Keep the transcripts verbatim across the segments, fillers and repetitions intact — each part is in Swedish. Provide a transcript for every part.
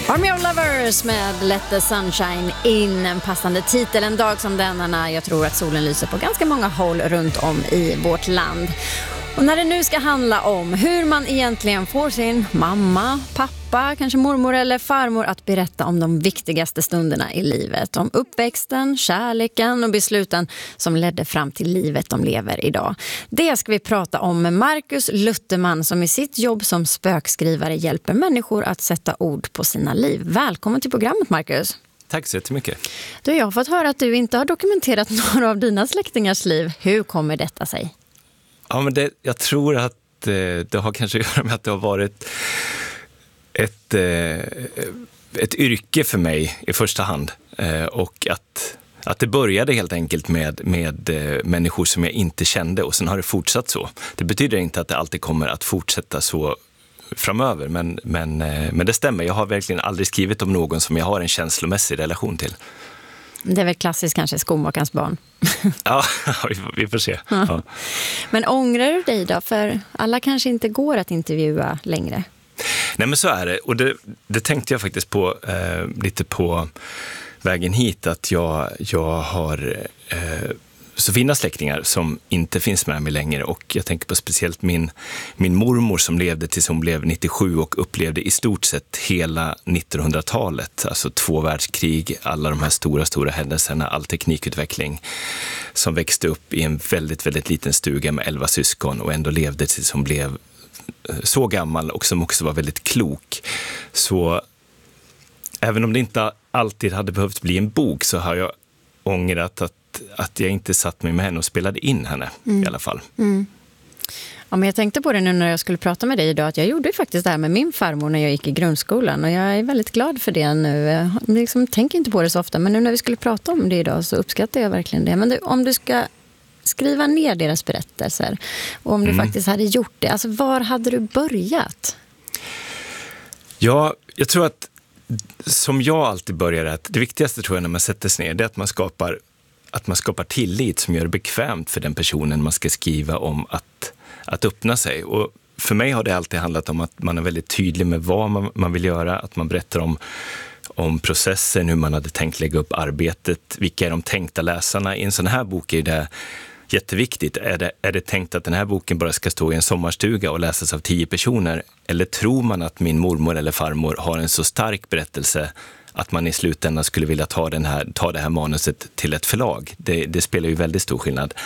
Army of Lovers med Let the Sunshine In, en passande titel en dag som denna när jag tror att solen lyser på ganska många håll runt om i vårt land. Och när det nu ska handla om hur man egentligen får sin mamma, pappa, kanske mormor eller farmor att berätta om de viktigaste stunderna i livet. Om uppväxten, kärleken och besluten som ledde fram till livet de lever idag. Det ska vi prata om med Marcus Lutterman som i sitt jobb som spökskrivare hjälper människor att sätta ord på sina liv. Välkommen till programmet, Marcus. Tack så jättemycket. Du, jag har fått höra att du inte har dokumenterat några av dina släktingars liv. Hur kommer detta sig? Ja, men det, jag tror att eh, det har kanske att göra med att det har varit ett, eh, ett yrke för mig i första hand. Eh, och att, att det började helt enkelt med, med eh, människor som jag inte kände och sen har det fortsatt så. Det betyder inte att det alltid kommer att fortsätta så framöver, men, men, eh, men det stämmer. Jag har verkligen aldrig skrivit om någon som jag har en känslomässig relation till. Det är väl klassiskt kanske skomakarens barn. Ja, vi får se. Ja. Men ångrar du dig då? För alla kanske inte går att intervjua längre. Nej, men så är det. Och det, det tänkte jag faktiskt på eh, lite på vägen hit. Att jag, jag har eh, så fina släktingar som inte finns med mig längre. Och jag tänker på speciellt min, min mormor som levde tills hon blev nittiosju och upplevde i stort sett hela nittonhundratalet. Alltså två världskrig, alla de här stora, stora händelserna, all teknikutveckling. Som växte upp i en väldigt, väldigt liten stuga med elva syskon och ändå levde tills hon blev så gammal och som också var väldigt klok. Så även om det inte alltid hade behövt bli en bok så har jag ångrat att att jag inte satt mig med henne och spelade in henne mm. i alla fall. Mm. Ja, men jag tänkte på det nu när jag skulle prata med dig idag att jag gjorde faktiskt det här med min farmor när jag gick i grundskolan och jag är väldigt glad för det nu. Jag liksom tänker inte på det så ofta, men nu när vi skulle prata om det idag så uppskattar jag verkligen det. Men du, om du ska skriva ner deras berättelser och om mm. du faktiskt hade gjort det, alltså var hade du börjat? Ja, jag tror att som jag alltid börjar att det viktigaste tror jag när man sätter sig ner det är att man skapar att man skapar tillit som gör det bekvämt för den personen man ska skriva om att, att öppna sig. Och för mig har det alltid handlat om att man är väldigt tydlig med vad man, man vill göra, att man berättar om, om processen, hur man hade tänkt lägga upp arbetet, vilka är de tänkta läsarna. I en sån här bok är det jätteviktigt. Är det, är det tänkt att den här boken bara ska stå i en sommarstuga och läsas av tio personer? Eller tror man att min mormor eller farmor har en så stark berättelse att man i slutändan skulle vilja ta, den här, ta det här manuset till ett förlag? Det, det spelar ju väldigt stor skillnad.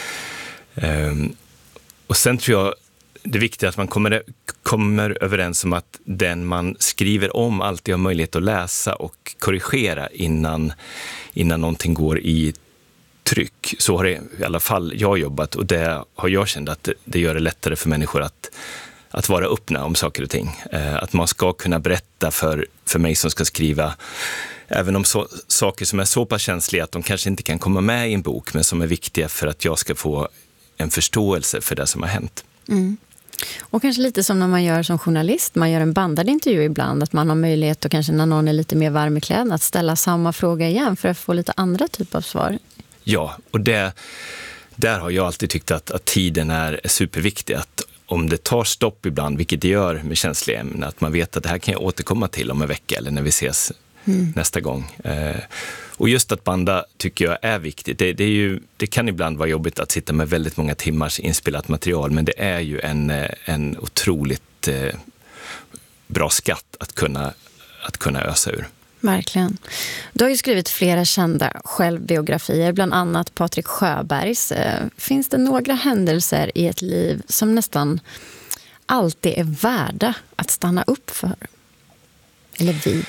Um, och sen tror jag det är viktigt att man kommer, kommer överens om att den man skriver om alltid har möjlighet att läsa och korrigera innan, innan någonting går i tryck. Så har det i alla fall jag jobbat och det har jag känt att det, det gör det lättare för människor att att vara öppna om saker och ting. Att man ska kunna berätta för, för mig som ska skriva, även om så, saker som är så pass känsliga att de kanske inte kan komma med i en bok, men som är viktiga för att jag ska få en förståelse för det som har hänt. Mm. Och kanske lite som när man gör som journalist, man gör en bandad intervju ibland, att man har möjlighet och kanske när någon är lite mer varm i kläderna att ställa samma fråga igen för att få lite andra typer av svar. Ja, och det, där har jag alltid tyckt att, att tiden är superviktig, att om det tar stopp ibland, vilket det gör med känsliga ämnen, att man vet att det här kan jag återkomma till om en vecka eller när vi ses mm. nästa gång. Eh, och just att banda tycker jag är viktigt. Det, det, är ju, det kan ibland vara jobbigt att sitta med väldigt många timmars inspelat material, men det är ju en, en otroligt eh, bra skatt att kunna, att kunna ösa ur. Verkligen. Du har ju skrivit flera kända självbiografier, bland annat Patrik Sjöbergs. Finns det några händelser i ett liv som nästan alltid är värda att stanna upp för? Eller vid?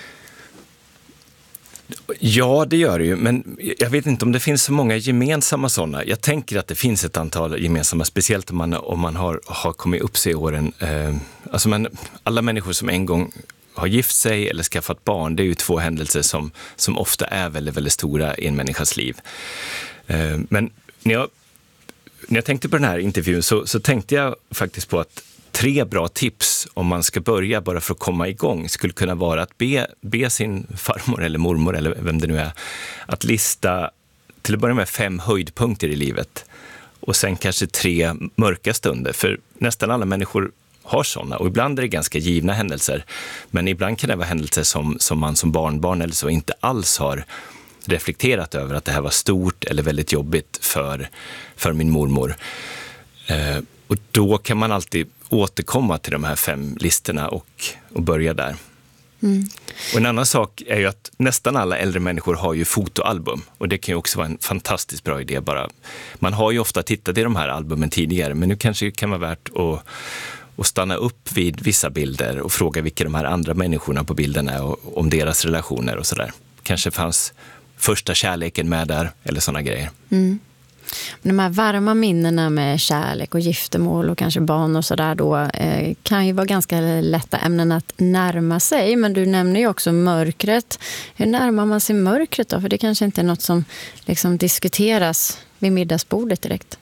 Ja, det gör det ju, men jag vet inte om det finns så många gemensamma sådana. Jag tänker att det finns ett antal gemensamma, speciellt om man, om man har, har kommit upp sig i åren. Eh, alltså man, alla människor som en gång har gift sig eller skaffat barn, det är ju två händelser som, som ofta är väldigt, väldigt stora i en människas liv. Eh, men när jag, när jag tänkte på den här intervjun så, så tänkte jag faktiskt på att tre bra tips om man ska börja bara för att komma igång skulle kunna vara att be, be sin farmor eller mormor eller vem det nu är att lista till att börja med fem höjdpunkter i livet och sen kanske tre mörka stunder. För nästan alla människor har sådana. Och ibland är det ganska givna händelser. Men ibland kan det vara händelser som, som man som barnbarn eller så inte alls har reflekterat över att det här var stort eller väldigt jobbigt för, för min mormor. Eh, och då kan man alltid återkomma till de här fem listorna och, och börja där. Mm. Och en annan sak är ju att nästan alla äldre människor har ju fotoalbum. Och det kan ju också vara en fantastiskt bra idé. Bara. Man har ju ofta tittat i de här albumen tidigare, men nu kanske det kan vara värt att, att stanna upp vid vissa bilder och fråga vilka de här andra människorna på bilden är och om deras relationer och sådär. Kanske fanns första kärleken med där eller sådana grejer. Mm. De här varma minnena med kärlek och giftermål och kanske barn och sådär då eh, kan ju vara ganska lätta ämnen att närma sig. Men du nämner ju också mörkret. Hur närmar man sig mörkret då? För det kanske inte är något som liksom diskuteras vid middagsbordet direkt.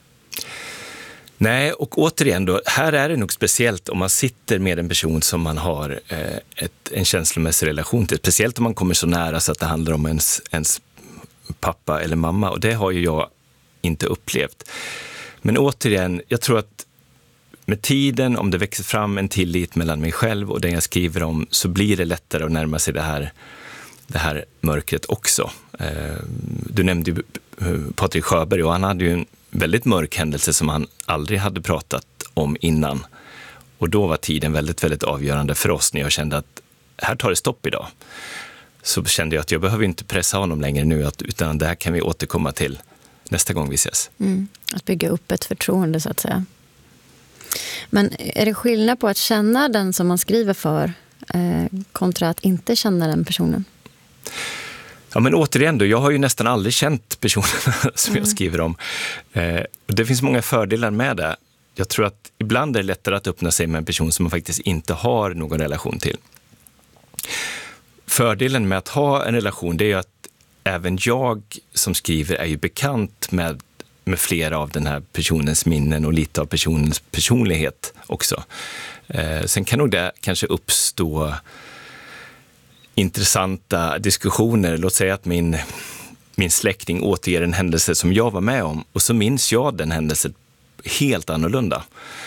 Nej, och återigen då, här är det nog speciellt om man sitter med en person som man har eh, ett, en känslomässig relation till. Speciellt om man kommer så nära så att det handlar om ens, ens pappa eller mamma. Och det har ju jag inte upplevt. Men återigen, jag tror att med tiden, om det växer fram en tillit mellan mig själv och den jag skriver om, så blir det lättare att närma sig det här, det här mörkret också. Du nämnde ju Patrik Sjöberg och han hade ju en väldigt mörk händelse som han aldrig hade pratat om innan. Och då var tiden väldigt, väldigt avgörande för oss när jag kände att här tar det stopp idag. Så kände jag att jag behöver inte pressa honom längre nu, utan det här kan vi återkomma till nästa gång vi ses. Mm, att bygga upp ett förtroende så att säga. Men är det skillnad på att känna den som man skriver för eh, kontra att inte känna den personen? Ja, men återigen då, jag har ju nästan aldrig känt personerna som mm. jag skriver om. Eh, och det finns många fördelar med det. Jag tror att ibland är det lättare att öppna sig med en person som man faktiskt inte har någon relation till. Fördelen med att ha en relation, det är ju att även jag som skriver är ju bekant med, med flera av den här personens minnen och lite av personens personlighet också. Eh, sen kan nog det kanske uppstå intressanta diskussioner. Låt säga att min, min släkting återger en händelse som jag var med om och så minns jag den händelsen helt annorlunda.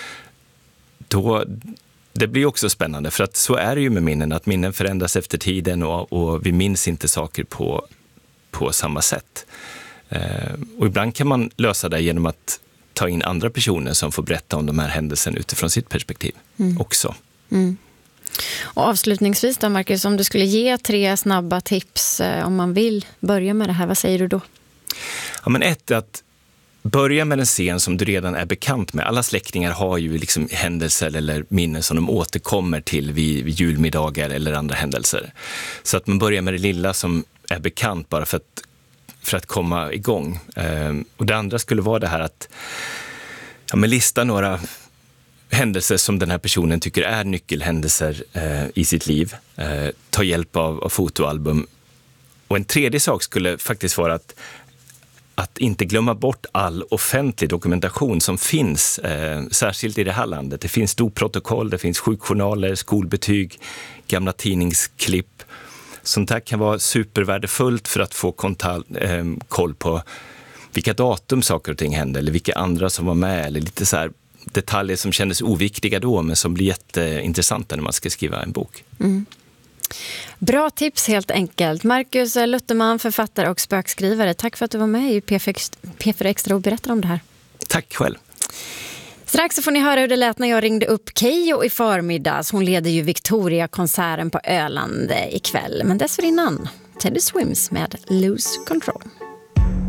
Då, det blir också spännande, för att så är det ju med minnen, att minnen förändras efter tiden och, och vi minns inte saker på på samma sätt. Eh, och ibland kan man lösa det genom att ta in andra personer som får berätta om de här händelserna utifrån sitt perspektiv mm. också. Mm. Och avslutningsvis då, Marcus, om du skulle ge tre snabba tips eh, om man vill börja med det här, vad säger du då? Ja, men ett är att börja med en scen som du redan är bekant med. Alla släktingar har ju liksom händelser eller minnen som de återkommer till vid, vid julmiddagar eller andra händelser. Så att man börjar med det lilla som är bekant bara för att, för att komma igång. Ehm, och det andra skulle vara det här att ja, men lista några händelser som den här personen tycker är nyckelhändelser eh, i sitt liv. Eh, ta hjälp av, av fotoalbum. Och en tredje sak skulle faktiskt vara att att inte glömma bort all offentlig dokumentation som finns, eh, särskilt i det här landet. Det finns dopprotokoll, det finns sjukjournaler, skolbetyg, gamla tidningsklipp. Sånt här kan vara supervärdefullt för att få kontal, eh, koll på vilka datum saker och ting hände eller vilka andra som var med, eller lite så här detaljer som kändes oviktiga då men som blir jätteintressanta när man ska skriva en bok. Mm. Bra tips helt enkelt. Marcus Lutterman, författare och spökskrivare. Tack för att du var med i P fyra Extra och berättade om det här. Tack själv. Strax så får ni höra hur det lät när jag ringde upp Keyyo i förmiddags. Hon leder ju Victoria-konserten på Öland ikväll. Men dessförinnan, Teddy Swims med Lose Control.